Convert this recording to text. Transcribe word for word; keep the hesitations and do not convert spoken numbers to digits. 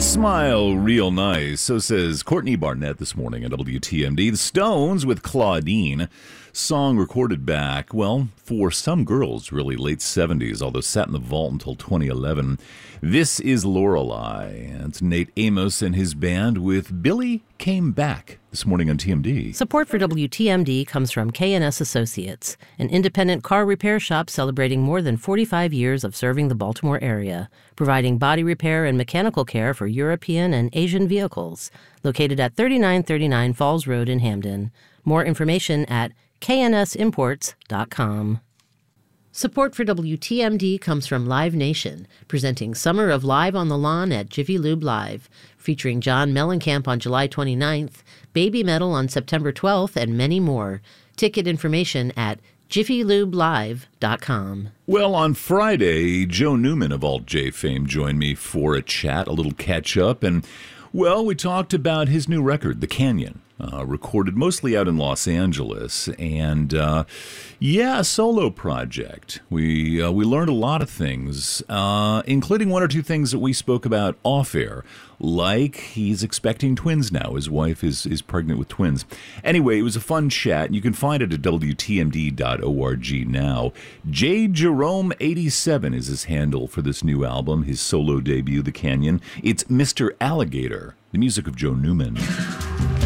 Smile real nice, so says Courtney Barnett this morning on W T M D. The Stones with Claudine, song recorded back, well, for some girls, really late seventies, although sat in the vault until twenty eleven. This is Lorelei. It's Nate Amos and his band with Billy Came Back this morning on T M D. Support for W T M D comes from K and S Associates, an independent car repair shop celebrating more than forty-five years of serving the Baltimore area, providing body repair and mechanical care for European and Asian vehicles. Located at thirty-nine thirty-nine Falls Road in Hamden. More information at K N S imports dot com. Support for W T M D comes from Live Nation, presenting Summer of Live on the Lawn at Jiffy Lube Live, featuring John Mellencamp on July twenty-ninth, Baby Metal on September twelfth, and many more. Ticket information at jiffy lube live dot com. Well, on Friday, Joe Newman of Alt J fame joined me for a chat, a little catch-up, and, well, we talked about his new record, The Canyon. Uh, recorded mostly out in Los Angeles, and uh, yeah, a solo project. We uh, we learned a lot of things, uh, including one or two things that we spoke about off air, like he's expecting twins now. His wife is is pregnant with twins. Anyway, it was a fun chat, and you can find it at W T M D dot org now. J Jerome eighty-seven is his handle for this new album, his solo debut, The Canyon. It's Mister Alligator, the music of Joe Newman.